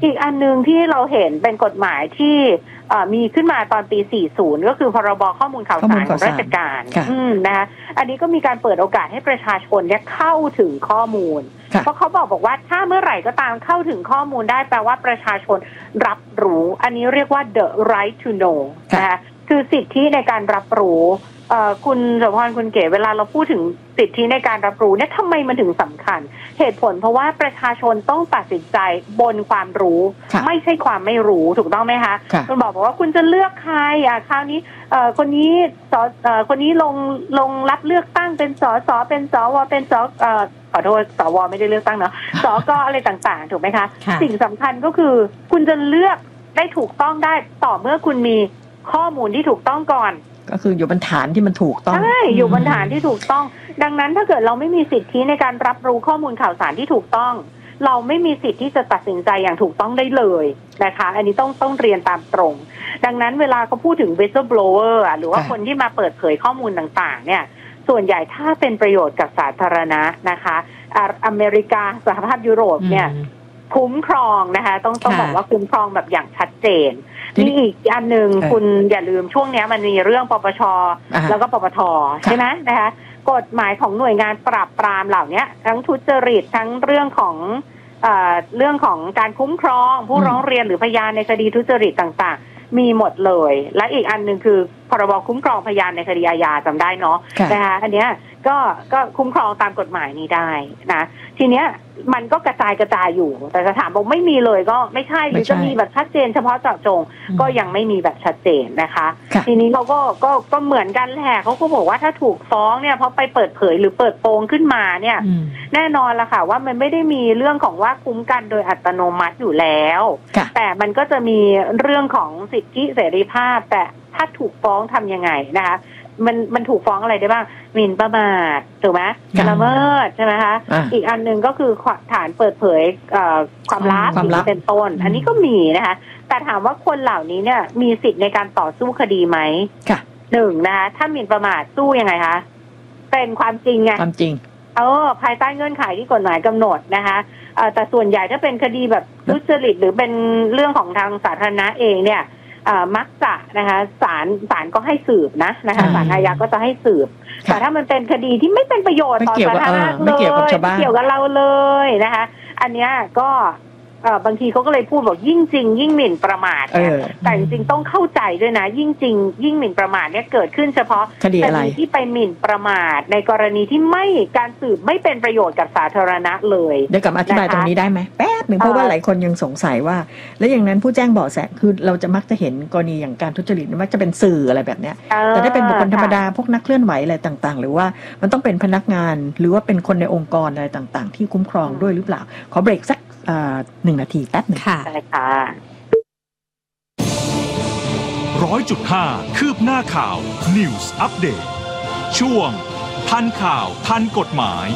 อีกอันนึงที่เราเห็นเป็นกฎหมายที่มีขึ้นมาตอนปี 40 ก็คือพรบข้อมูลข่าวสารของราชการนะคะอันนี้ก็มีการเปิดโอกาสให้ประชาชนเนี่ยเข้าถึงข้อมูลเพราะเขาบอกว่าถ้าเมื่อไหร่ก็ตามเข้าถึงข้อมูลได้แปลว่าประชาชนรับรู้อันนี้เรียกว่า the right to know นะคะคือสิทธิในการรับรู้คุณสมพรคุณเก๋เวลาเราพูดถึงสิทธิในการรับรู้เนี่ยทำไมมันถึงสำคัญเหตุผลเพราะว่าประชาชนต้องตัดสินใจบนความรู้ไม่ใช่ความไม่รู้ถูกต้องไหมคะคุณบอกว่าคุณจะเลือกใครคราวนี้คนนี้ลงรับเลือกตั้งเป็นสสเป็นสวเป็นขอโทษสวไม่ได้เลือกตั้งเนาะสกอะไรต่างๆถูกไหมคะสิ่งสำคัญก็คือคุณจะเลือกได้ถูกต้องได้ต่อเมื่อคุณมีข้อมูลที่ถูกต้องก่อนก็คืออยู่บนฐานที่มันถูกต้องใช่อยู่บนฐานที่ถูกต้องดังนั้นถ้าเกิดเราไม่มีสิทธิในการรับรู้ข้อมูลข่าวสารที่ถูกต้องเราไม่มีสิทธิที่จะตัดสินใจอย่างถูกต้องได้เลยนะคะอันนี้ต้องเรียนตามตรงดังนั้นเวลาเขาพูดถึง whistleblower หรือว่าคนที่มาเปิดเผยข้อมูลต่างๆเนี่ยส่วนใหญ่ถ้าเป็นประโยชน์กับสาธารณะนะคะอเมริกาสหภาพยุโรปเนี่ยคุ้มครองนะคะต้องบอกว่าคุ้มครองแบบอย่างชัดเจนนี่อีกอันหนึ่งคุณอย่าลืมช่วงนี้มันมีเรื่องปปช.แล้วก็ปปท.ใช่ไหมนะคะกฎหมายของหน่วยงานปราบปรามเหล่านี้ทั้งทุจริตทั้งเรื่องของการคุ้มครองผู้ร้องเรียนหรือพยานในคดีทุจริตต่างๆมีหมดเลยและอีกอันหนึ่งคือพรบคุ้มครองพยานในคดีอาญาจำได้เนาะนะคะอันเนี้ยก็คุ้มครองตามกฎหมายนี้ได้นะทีเนี้ยมันก็กระจายอยู่แต่จะถามบอกไม่มีเลยก็ไม่ใช่หรือจะมีแบบชัดเจนเฉพาะเจาะจงก็ยังไม่มีแบบชัดเจนนะคะทีนี้เขาก็เหมือนกันแหละเขาก็บอกว่าถ้าถูกฟ้องเนี่ยเพราะไปเปิดเผยหรือเปิดโปงขึ้นมาเนี่ยแน่นอนละค่ะว่ามันไม่ได้มีเรื่องของว่าคุ้มกันโดยอัตโนมัติอยู่แล้วแต่มันก็จะมีเรื่องของสิทธิเสรีภาพแต่ถ้าถูกฟ้องทำยังไงนะคะมันถูกฟ้องอะไรได้บ้างหมิ่นประมาทถูกไหมละเมิดใช่ไหมคะอีกอันหนึ่งก็คือฐานเปิดเผยความลับเป็นต้นอันนี้ก็มีนะคะแต่ถามว่าคนเหล่านี้เนี่ยมีสิทธิ์ในการต่อสู้คดีไหมหนึ่งนะคะถ้าหมิ่นประมาทสู้ยังไงคะเป็นความจริงไงความจริงภายใต้เงื่อนไขที่กฎหมายกำหนดนะคะแต่ส่วนใหญ่ถ้าเป็นคดีแบบทุจริตหรือเป็นเรื่องของทางสาธารณะเองเนี่ยมักจะนะคะศาลก็ให้สืบนะคะศาลอาญาก็จะให้สืบแต่ถ้ามันเป็นคดีที่ไม่เป็นประโยชน์ต่อสาธารณะเลยไม่เกี่ยวกับเราเลยนะคะอันเนี้ยก็บางทีเขาก็เลยพูดบอกยิ่งจริงยิ่งหมิ่นประมาทแต่จริงๆต้องเข้าใจด้วยนะยิ่งจริงยิ่งหมิ่นประมาทเนี่ยเกิดขึ้นเฉพาะคดีที่ไปหมิ่นประมาทในกรณีที่ไม่การสืบไม่เป็นประโยชน์กับสาธารณะเลยเดี๋ยวกลับมาอธิบายตรงนี้ได้ไหมแป๊บหนึ่งเพราะว่าหลายคนยังสงสัยว่าแล้วอย่างนั้นผู้แจ้งเบาะแสคือเราจะมักจะเห็นกรณีอย่างการทุจริตมักจะเป็นสื่ออะไรแบบเนี้ยแต่ถ้าเป็นบุคคลธรรมดาพวกนักเคลื่อนไหวอะไรต่างๆหรือว่ามันต้องเป็นพนักงานหรือว่าเป็นคนในองค์กรอะไรต่างๆที่คุ้มครองด้วยหรือเปล่าขอเบรกสัก1 นาทีแป๊บหนึ่งค่ะใช่ค่ะ 100.5 คืบหน้าข่าว News Update ช่วงทันข่าวทันกฎหมาย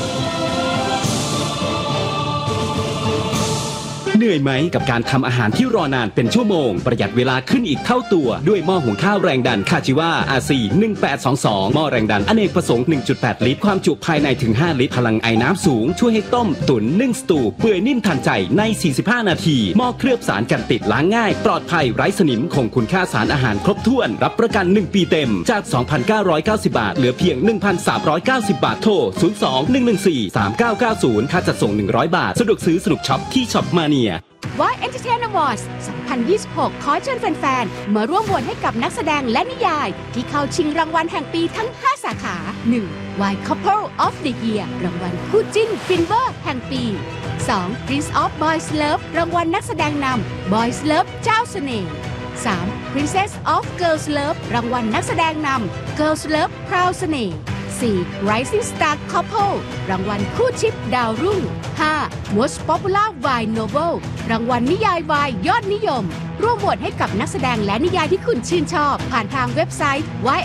เหนื่อยไหมกับการทำอาหารที่รอนานเป็นชั่วโมงประหยัดเวลาขึ้นอีกเท่าตัวด้วยหม้อหุงข้าวแรงดันคาจิวา RC 1822หม้อแรงดันอเนกประสงค์ 1.8 ลิตรความจุภายในถึง5ลิตรพลังไอน้ำสูงช่วยให้ต้มตุ๋นนึ่งสตูเปื่อยนิ่มทันใจใน45นาทีหม้อเคลือบสารกันติดล้างง่ายปลอดภัยไร้สนิมคงคุณค่าสารอาหารครบถ้วนรับประกัน1ปีเต็มจาก 2,990 บาทเหลือเพียง 1,390 บาทโทร 02-114-3990 ค่าจัดส่ง100 บาทสะดวกซื้อสนุกช็อปที่ช็อปมาเนีย Y Entertainment Awards 2026 ขอเชิญแฟนๆมาร่วมโหวตให้กับนักแสดงและนิยายที่เข้าชิงรางวัลแห่งปีทั้ง 5 สาขา 1. Y Couple of the Year รางวัลคู่จิ้นฟินเวอร์แห่งปี 2. Prince of Boys Love รางวัลนักแสดงนำ Boys Love เจ้าเสน่ห์ 3. Princess of Girls Love รางวัลนักแสดงนำ Girls Love พราวเสน่ห์ 4. Rising Star Couple รางวัลคู่ชิปดาวรุ่ง 5. Most Popular Wine Novel รางวัลนิยายวายยอดนิยมร่วมโหวตให้กับนักแสดงและนิยายที่คุณชื่นชอบผ่านทางเว็บไซต์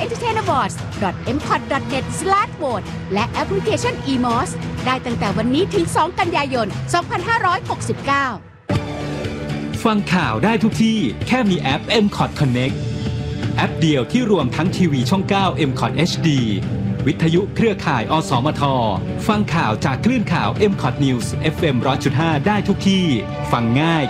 yentertainawards.mcot.net/vote และแอปพลิเคชัน eMOS ได้ตั้งแต่วันนี้ถึง 2 กันยายน 2569 ฟังข่าวได้ทุกที่แค่มีแอป MCOT Connect แอปเดียวที่รวมทั้งทีวีช่อง 9 MCOT HDวิทยุเครือข่ายอสมทฟังข่าวจากคลื่นข่าว MCOT News FM 100.5 ได้ทุกที่ฟังง่าย